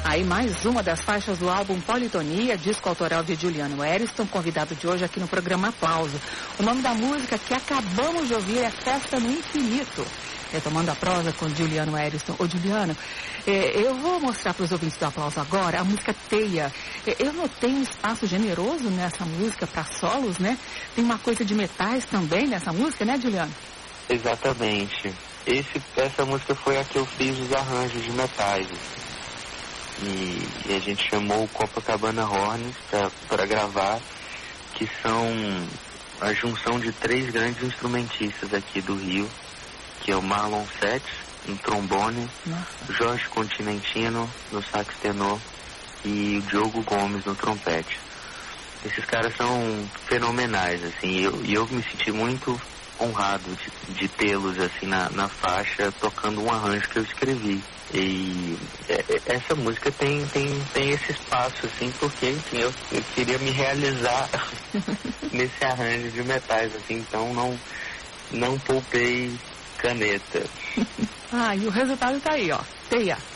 Aí mais uma das faixas do álbum Politonia, disco autoral de Juliano Eriston, convidado de hoje aqui no programa Aplauso. O nome da música que acabamos de ouvir é Festa no Infinito. Retomando a prosa com Juliano Eriston. Ô Juliano, eu vou mostrar para os ouvintes do Aplauso agora a música Teia. Eu notei um espaço generoso nessa música para solos, né? Tem uma coisa de metais também nessa música, né, Juliano? Exatamente. Essa música foi a que eu fiz os arranjos de metais. E a gente chamou o Copacabana Horns para gravar, que são a junção de 3 grandes instrumentistas aqui do Rio, que é o Marlon Sets no trombone, Jorge Continentino no sax tenor e o Diogo Gomes no trompete. Esses caras são fenomenais, assim, e eu me senti muito honrado de tê-los assim na faixa, tocando um arranjo que eu escrevi. E essa música tem esse espaço, assim, porque, enfim, eu queria me realizar nesse arranjo de metais, assim, então não poupei caneta. E o resultado tá aí, ó. Teia.